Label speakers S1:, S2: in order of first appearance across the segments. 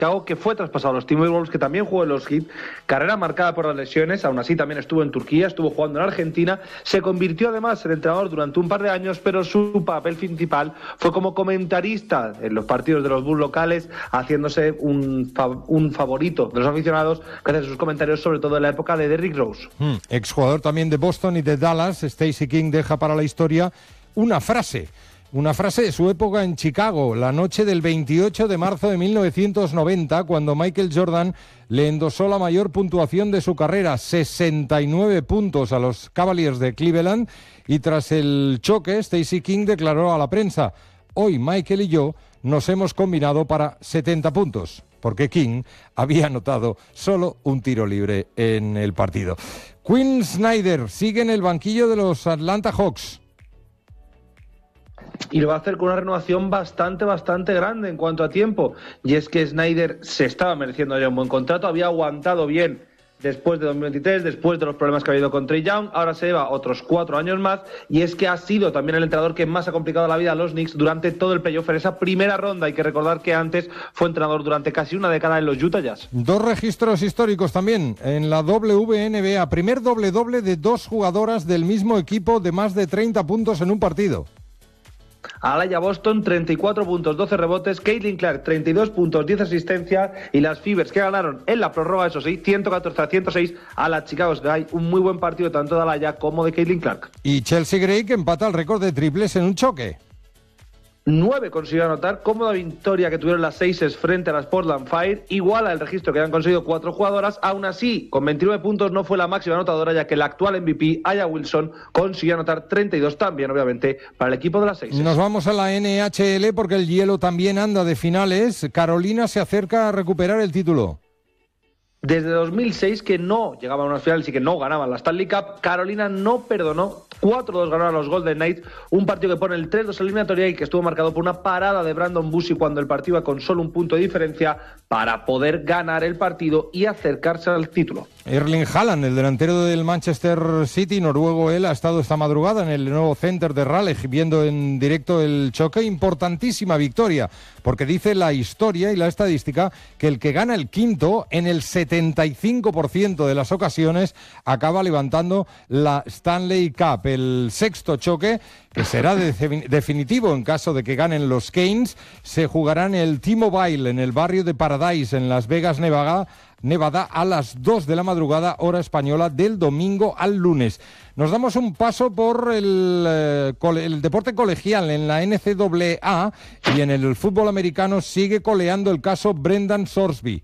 S1: Chicago, que fue traspasado a los Timberwolves, que también jugó en los Heat, carrera marcada por las lesiones, aún así también estuvo en Turquía, estuvo jugando en Argentina, se convirtió además en entrenador durante un par de años, pero su papel principal fue como comentarista en los partidos de los Bulls locales, haciéndose un favorito de los aficionados gracias a sus comentarios, sobre todo en la época de Derrick Rose.
S2: Exjugador también de Boston y de Dallas, Stacey King deja para la historia una frase de su época en Chicago, la noche del 28 de marzo de 1990, cuando Michael Jordan le endosó la mayor puntuación de su carrera, 69 puntos a los Cavaliers de Cleveland, y tras el choque, Stacey King declaró a la prensa: hoy Michael y yo nos hemos combinado para 70 puntos, porque King había anotado solo un tiro libre en el partido. Quinn Snyder sigue en el banquillo de los Atlanta Hawks.
S1: Y lo va a hacer con una renovación bastante grande en cuanto a tiempo. Y es que Snyder se estaba mereciendo ya un buen contrato, había aguantado bien después de 2023, después de los problemas que ha habido con Trae Young, ahora se lleva otros 4 años más, y es que ha sido también el entrenador que más ha complicado la vida a los Knicks durante todo el playoff en esa primera ronda. Hay que recordar que antes fue entrenador durante casi una década en los Utah Jazz. 2
S2: registros históricos también en la WNBA, primer doble-doble de 2 jugadoras del mismo equipo de más de 30 puntos en un partido.
S1: Alaya Boston, 34 puntos, 12 rebotes. Caitlin Clark, 32 puntos, 10 asistencias. Y las Fevers, que ganaron en la prórroga, eso sí, 114-106 a la Chicago Sky. Un muy buen partido tanto de Alaya como de Caitlin Clark.
S2: Y Chelsea Gray, que empata el récord de triples en un choque.
S1: 9 consiguió anotar, cómoda victoria que tuvieron las Aces frente a las Portland Fire, iguala el registro que han conseguido 4 jugadoras. Aún así, con 29 puntos no fue la máxima anotadora, ya que la actual MVP, Aya Wilson, consiguió anotar 32 también, obviamente, para el equipo de las Aces.
S2: Nos vamos a la NHL porque el hielo también anda de finales. Carolina se acerca a recuperar el título.
S1: Desde 2006 que no llegaban a unas finales y que no ganaban la Stanley Cup, Carolina no perdonó. 4-2 ganaron a los Golden Knights, un partido que pone el 3-2 en eliminatoria y que estuvo marcado por una parada de Brandon Bushy cuando el partido iba con solo un punto de diferencia para poder ganar el partido y acercarse al título.
S2: Erling Haaland, el delantero del Manchester City, noruego, él ha estado esta madrugada en el nuevo center de Raleigh viendo en directo el choque. Importantísima victoria, porque dice la historia y la estadística que el que gana el quinto en el 75% de las ocasiones acaba levantando la Stanley Cup. El sexto choque, que será definitivo en caso de que ganen los Canes, se jugará en el T-Mobile, en el barrio de Paradise, en Las Vegas, Nevada, a las 2 de la madrugada, hora española, del domingo al lunes. Nos damos un paso por el deporte colegial en la NCAA, y en el fútbol americano sigue coleando el caso Brendan Sorsby.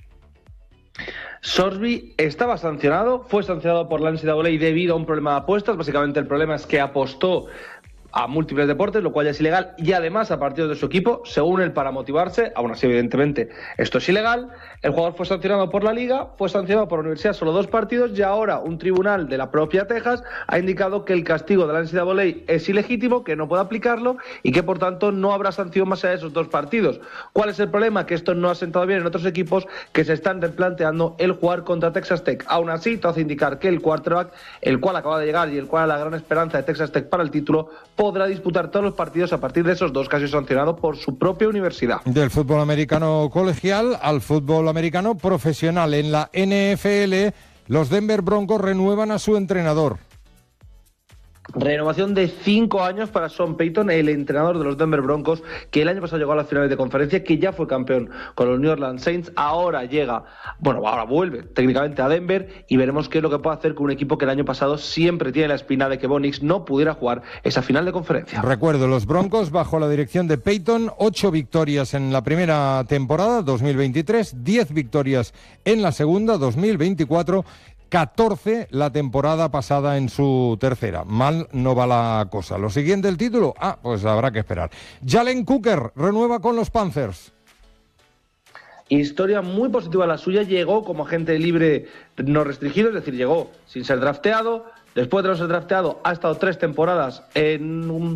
S1: Sorsby estaba sancionado, fue sancionado por la NCAA debido a un problema de apuestas. Básicamente el problema es que apostó a múltiples deportes, lo cual ya es ilegal, y además a partidos de su equipo, según él, para motivarse. Aún así, evidentemente, esto es ilegal. El jugador fue sancionado por la Liga, fue sancionado por la Universidad solo 2 partidos, y ahora un tribunal de la propia Texas ha indicado que el castigo de la NCAA es ilegítimo, que no puede aplicarlo y que, por tanto, no habrá sanción más allá de esos 2 partidos. ¿Cuál es el problema? Que esto no ha sentado bien en otros equipos que se están replanteando el jugar contra Texas Tech. Aún así, todo hace indicar que el quarterback, el cual acaba de llegar y el cual es la gran esperanza de Texas Tech para el título, podrá disputar todos los partidos a partir de esos 2 que ha sido sancionado por su propia universidad.
S2: Del fútbol americano colegial al fútbol americano profesional. En la NFL, los Denver Broncos renuevan a su entrenador.
S1: Renovación de 5 años para Sean Payton, el entrenador de los Denver Broncos, que el año pasado llegó a las finales de conferencia, que ya fue campeón con los New Orleans Saints. Ahora vuelve técnicamente a Denver, y veremos qué es lo que puede hacer con un equipo que el año pasado siempre tiene la espina de que Bo Nix no pudiera jugar esa final de conferencia.
S2: Recuerdo, los Broncos bajo la dirección de Payton, 8 victorias en la primera temporada 2023, 10 victorias en la segunda 2024, 14 la temporada pasada en su tercera. Mal no va la cosa. ¿Lo siguiente, el título? Pues habrá que esperar. Jalen Cooker renueva con los Panthers.
S1: Historia muy positiva la suya. Llegó como agente libre no restringido, es decir, llegó sin ser drafteado. Después de no ser drafteado, ha estado 3 temporadas en un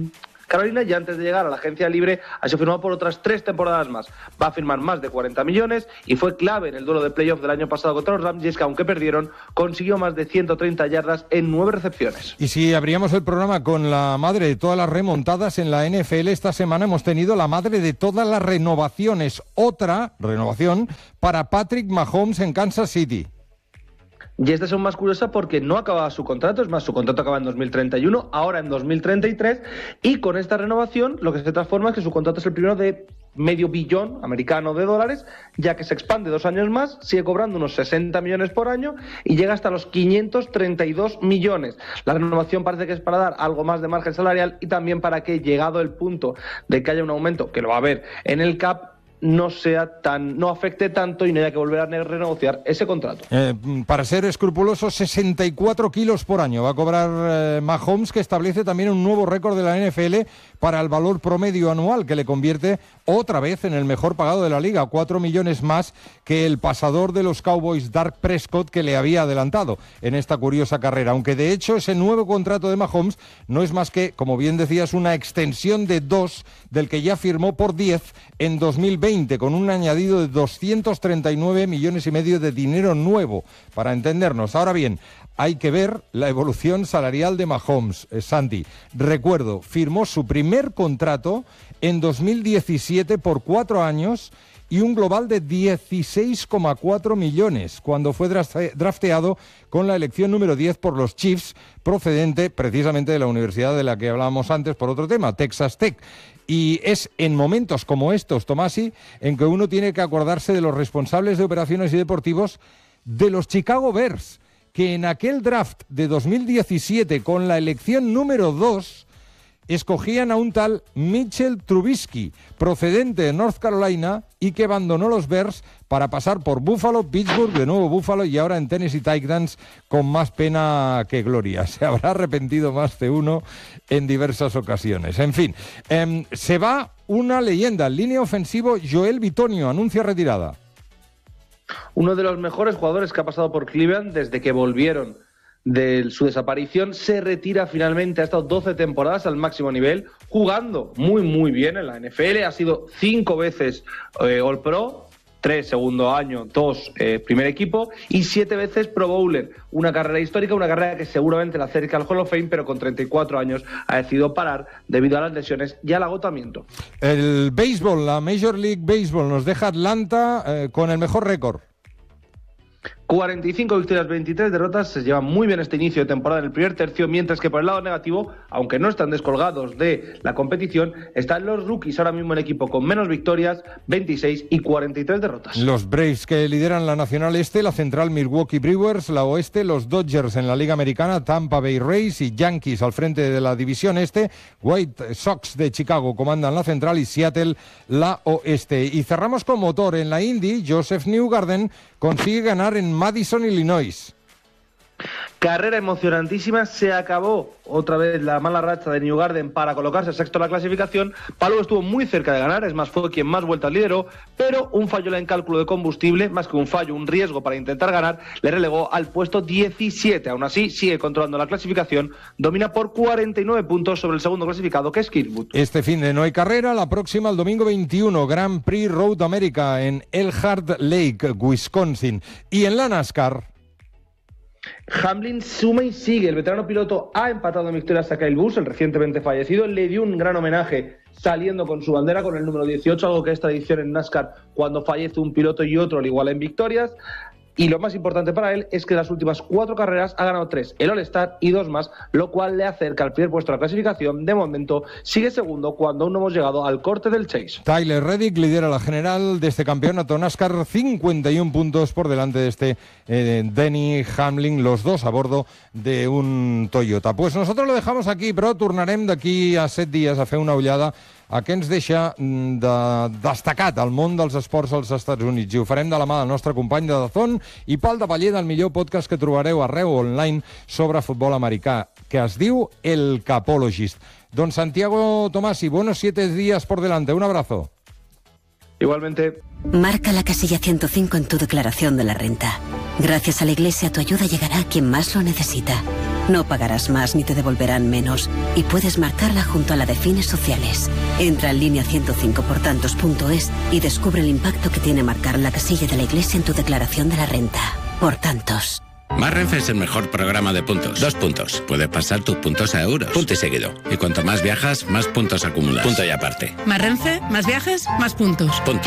S1: Carolina, y antes de llegar a la agencia libre ha sido firmado por otras 3 temporadas más. Va a firmar más de 40 millones y fue clave en el duelo de playoff del año pasado contra los Rams, y es que aunque perdieron, consiguió más de 130 yardas en 9 recepciones.
S2: Y si abríamos el programa con la madre de todas las remontadas en la NFL, esta semana hemos tenido la madre de todas las renovaciones, otra renovación para Patrick Mahomes en Kansas City.
S1: Y esta es aún más curiosa porque no acababa su contrato, es más, su contrato acaba en 2031, ahora en 2033, y con esta renovación lo que se transforma es que su contrato es el primero de $500 millones americano de dólares, ya que se expande 2 años más, sigue cobrando unos 60 millones por año y llega hasta los 532 millones. La renovación parece que es para dar algo más de margen salarial y también para que, llegado el punto de que haya un aumento, que lo va a haber en el cap, no afecte tanto y no haya que volver a renegociar ese contrato.
S2: Para ser escrupuloso, 64 kilos por año va a cobrar Mahomes, que establece también un nuevo récord de la NFL para el valor promedio anual, que le convierte otra vez en el mejor pagado de la liga, 4 millones más que el pasador de los Cowboys, Dak Prescott, que le había adelantado en esta curiosa carrera. Aunque de hecho ese nuevo contrato de Mahomes no es más que, como bien decías, una extensión de 2 del que ya firmó por 10 en 2020, con un añadido de 239 millones y medio de dinero nuevo, para entendernos. Ahora bien, hay que ver la evolución salarial de Mahomes. Santi, recuerdo, firmó su primer contrato en 2017 por 4 años y un global de 16,4 millones, cuando fue drafteado con la elección número 10 por los Chiefs, procedente precisamente de la universidad de la que hablábamos antes por otro tema, Texas Tech. Y es en momentos como estos, Tomasi, en que uno tiene que acordarse de los responsables de operaciones y deportivos de los Chicago Bears, que en aquel draft de 2017, con la elección número 2, escogían a un tal Mitchell Trubisky, procedente de North Carolina, y que abandonó los Bears para pasar por Buffalo, Pittsburgh, de nuevo Buffalo, y ahora en Tennessee Titans, con más pena que gloria. Se habrá arrepentido más de uno en diversas ocasiones. En fin, se va una leyenda. En línea ofensivo, Joel Bitonio anuncia retirada.
S1: Uno de los mejores jugadores que ha pasado por Cleveland desde que volvieron de su desaparición, se retira finalmente. Ha estado 12 temporadas al máximo nivel, jugando muy muy bien en la NFL. Ha sido 5 veces All Pro, 3 segundo año, 2 primer equipo y 7 veces Pro Bowler. Una carrera histórica, una carrera que seguramente la acerca al Hall of Fame, pero con 34 años ha decidido parar debido a las lesiones y al agotamiento.
S2: El béisbol, la Major League Baseball, nos deja Atlanta con el mejor récord.
S1: 45 victorias, 23 derrotas. Se lleva muy bien este inicio de temporada en el primer tercio, mientras que por el lado negativo, aunque no están descolgados de la competición, están los rookies ahora mismo en equipo con menos victorias, 26 y 43 derrotas.
S2: Los Braves, que lideran la Nacional Este, la Central Milwaukee Brewers, la Oeste, los Dodgers en la Liga Americana, Tampa Bay Rays y Yankees al frente de la División Este, White Sox de Chicago comandan la Central y Seattle la Oeste. Y cerramos con motor en la Indy. Joseph Newgarden consigue ganar en Madison, Illinois.
S1: Carrera emocionantísima, se acabó otra vez la mala racha de Newgarden para colocarse sexto en la clasificación. Palou estuvo muy cerca de ganar, es más, fue quien más vueltas lideró, pero un fallo en cálculo de combustible, más que un fallo, un riesgo para intentar ganar, le relegó al puesto 17. Aún así, sigue controlando la clasificación, domina por 49 puntos sobre el segundo clasificado, que es Kirkwood.
S2: Este fin de no hay carrera, la próxima el domingo 21, Grand Prix Road America en Elkhart Lake, Wisconsin. Y en la NASCAR,
S1: Hamlin suma y sigue. El veterano piloto ha empatado en victorias a Kyle Busch, el recientemente fallecido. Le dio un gran homenaje saliendo con su bandera, con el número 18, algo que es tradición en NASCAR cuando fallece un piloto y otro al igual en victorias. Y lo más importante para él es que en las últimas 4 carreras ha ganado 3, el All-Star y 2 más, lo cual le acerca al primer puesto de la clasificación. De momento sigue segundo cuando aún no hemos llegado al corte del Chase.
S2: Tyler Reddick lidera la general de este campeonato NASCAR, 51 puntos por delante de este Denny Hamlin, los dos a bordo de un Toyota. Pues nosotros lo dejamos aquí, però tornarem d'aquí a 7 dies a fer una ullada a què ens deixa destacat al món dels esports als Estats Units. I ho farem de la mà del nostre company de DAZN i Pal de Paller, del millor podcast que trobareu arreu online sobre futbol americà, que es diu El Capologist. Don Santiago Tomasi, buenos 7 días por delante. Un abrazo.
S1: Igualmente.
S3: Marca la casilla 105 en tu declaración de la renta. Gracias a la Iglesia, tu ayuda llegará a quien más lo necesita. No pagarás más ni te devolverán menos. Y puedes marcarla junto a la de fines sociales. Entra en línea 105portantos.es y descubre el impacto que tiene marcar la casilla de la Iglesia en tu declaración de la renta. Por tantos.
S4: Más Renfe es el mejor programa de puntos. 2 puntos. Puedes pasar tus puntos a euros. Punto y seguido. Y cuanto más viajas, más puntos acumulas. Punto y aparte.
S5: Más Renfe, más viajes, más puntos.
S4: Punto.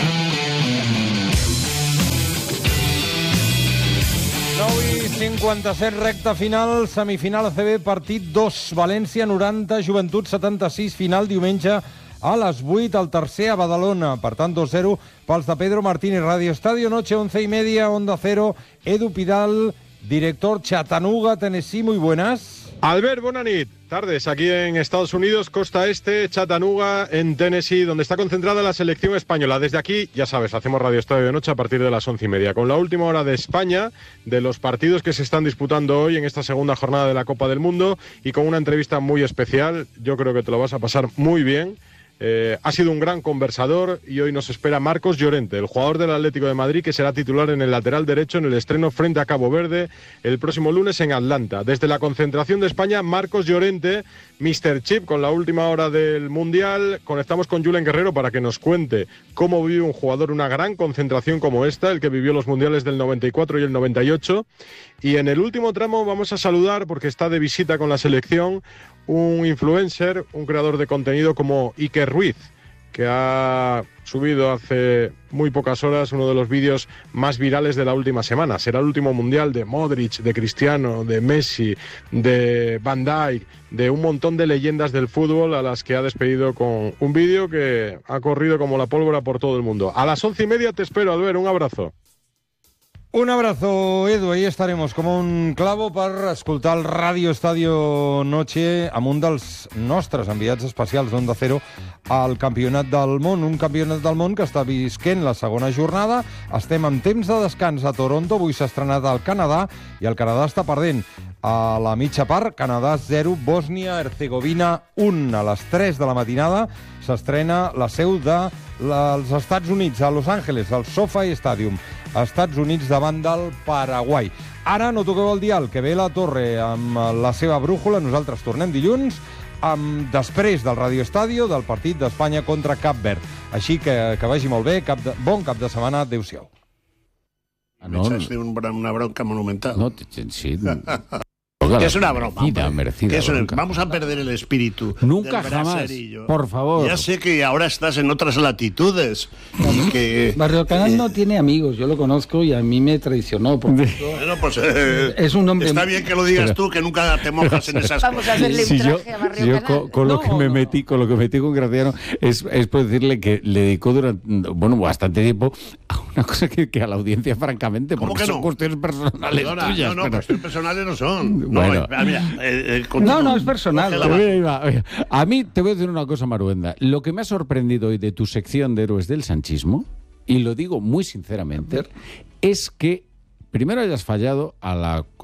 S2: 9:57, recta final, semifinal ACB, partit 2, València 90, Joventut 76, final diumenge a les 8, el tercer a Badalona, per tant 2-0 pels de Pedro Martínez. Radio Estadio, noche 11:30, Onda Cero, Edu Pidal, director, Chattanooga, Tennessee, muy buenas.
S6: Albert, buena nit. Tardes aquí en Estados Unidos, costa este, Chattanooga, en Tennessee, donde está concentrada la selección española. Desde aquí, ya sabes, hacemos Radio Estadio de noche a partir de las 11:30, con la última hora de España, de los partidos que se están disputando hoy en esta segunda jornada de la Copa del Mundo, y con una entrevista muy especial. Yo creo que te lo vas a pasar muy bien. Ha sido un gran conversador y hoy nos espera Marcos Llorente, el jugador del Atlético de Madrid, que será titular en el lateral derecho en el estreno frente a Cabo Verde el próximo lunes en Atlanta. Desde la concentración de España, Marcos Llorente, Mr. Chip, con la última hora del Mundial. Conectamos con Julen Guerrero para que nos cuente cómo vive un jugador una gran concentración como esta, el que vivió los Mundiales del 94 y el 98. Y en el último tramo vamos a saludar, porque está de visita con la selección, un influencer, un creador de contenido como Iker Ruiz, que ha subido hace muy pocas horas uno de los vídeos más virales de la última semana. Será el último mundial de Modric, de Cristiano, de Messi, de Van Dijk, de un montón de leyendas del fútbol a las que ha despedido con un vídeo que ha corrido como la pólvora por todo el mundo. A las 11:30 te espero, Albert, un abrazo.
S2: Un abrazo, Edu, ahí estaremos com un clavo per escoltar el Ràdio Estadio Noche amb un dels nostres enviats especials d'Onda Cero al Campionat del Món, un Campionat del Món que està visquent la segona jornada. Estem en temps de descans a Toronto, avui s'ha estrenat al Canadà i el Canadà està perdent. A la mitja part, Canadà 0, Bòsnia-Hercegovina 1. A les 3 de la matinada s'estrena la seu dels Estats Units, a Los Angeles, al SoFi Stadium, Estats Units davant del Paraguai. Ara no toqueu el dial, que ve la Torre amb la seva brújula. Nosaltres tornem dilluns després del Radio Estadio, del partit d'Espanya contra Cap Verd. Així que vagi molt bé, bon cap de setmana, adéu-siau.
S7: Me echaste una bronca monumental.
S8: No, sí.
S7: Que es una broma.
S8: Merecida
S7: vamos a perder el espíritu.
S8: Nunca jamás. Por favor.
S7: Ya sé que ahora estás en otras latitudes.
S9: Barrio Canal no tiene amigos, yo lo conozco y a mí me traicionó. Bueno,
S7: pues
S9: es un hombre.
S7: Está bien que lo digas tú, que nunca te mojas en esas cosas.
S5: Vamos a hacerle un traje a Barrio Canal.
S8: Con lo que me metí con Graciano es por decirle que le dedicó durante bastante tiempo a una cosa que a la audiencia, francamente, porque son cuestiones personales tuyas.
S7: No, cuestiones personales no son.
S8: Bueno.
S9: No, es personal.
S8: A mí te voy a decir una cosa, Maruenda. Lo que me ha sorprendido hoy de tu sección de héroes del sanchismo, y lo digo muy sinceramente, es que primero hayas fallado a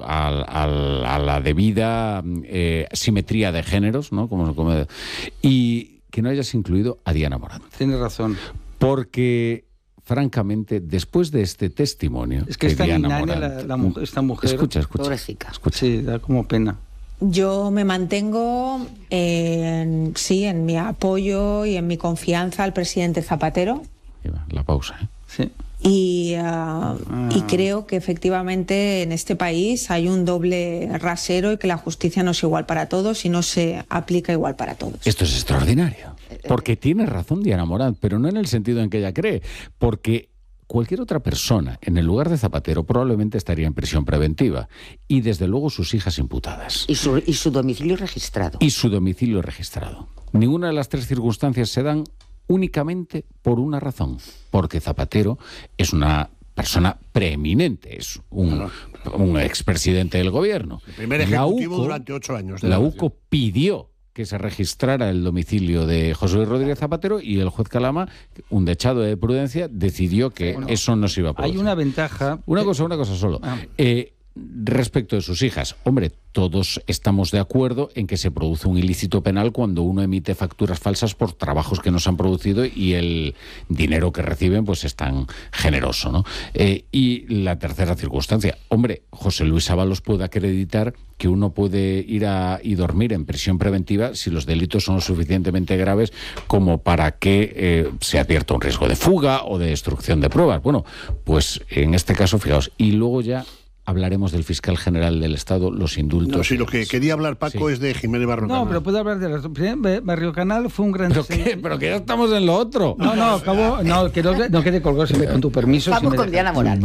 S8: la debida simetría de géneros, ¿no? Y que no hayas incluido a Diana Morant.
S9: Tienes razón.
S8: Porque francamente, después de este testimonio...
S9: Es que está Minane, esta mujer...
S8: Escucha.
S9: Sí, da como pena.
S10: Yo me mantengo en mi apoyo y en mi confianza al presidente Zapatero.
S8: La pausa, ¿eh?
S9: Sí.
S10: Y creo que efectivamente en este país hay un doble rasero y que la justicia no es igual para todos y no se aplica igual para todos.
S8: Esto es extraordinario. Porque tiene razón Diana Morant, pero no en el sentido en que ella cree. Porque cualquier otra persona en el lugar de Zapatero probablemente estaría en prisión preventiva. Y desde luego sus hijas imputadas.
S11: Y su domicilio registrado.
S8: Ninguna de las tres circunstancias se dan únicamente por una razón, porque Zapatero es una persona preeminente, es un expresidente del gobierno.
S7: El primer ejecutivo durante 8 años.
S8: La UCO pidió que se registrara el domicilio de José Luis Rodríguez Zapatero y el juez Calama, un dechado de prudencia, decidió que eso no se iba a producir.
S9: Hay una ventaja...
S8: Una cosa solo. respecto de sus hijas. Hombre, todos estamos de acuerdo en que se produce un ilícito penal cuando uno emite facturas falsas por trabajos que no se han producido y el dinero que reciben pues es tan generoso, ¿no? Y la tercera circunstancia, hombre, José Luis Ábalos puede acreditar que uno puede ir y dormir en prisión preventiva si los delitos son lo suficientemente graves como para que se advierta un riesgo de fuga o de destrucción de pruebas. Bueno, pues en este caso, fijaos, y luego ya hablaremos del fiscal general del Estado, los indultos.
S7: No, sí, lo que quería hablar, Paco, es de Jiménez Barrio Canal.
S9: No, pero puedo hablar de las... Barrio Canal fue un gran...
S8: ¿Pero que ya estamos en lo otro?
S9: No, acabo... No, que no quede colgado, con tu permiso.
S11: Vamos con Diana Morán.